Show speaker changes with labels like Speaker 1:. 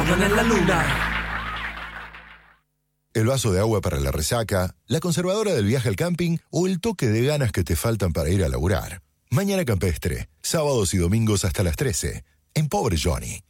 Speaker 1: vivan en la luna.
Speaker 2: El vaso de agua para la resaca, la conservadora del viaje al camping o el toque de ganas que te faltan para ir a laburar. Mañana campestre, sábados y domingos hasta las 13, en Pobre Johnny.